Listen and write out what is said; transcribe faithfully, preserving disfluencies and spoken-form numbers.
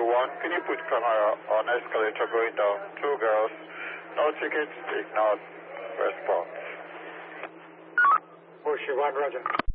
one, can you put camera on escalator going down? Two girls, no tickets, ignored, response. Ocean one, roger.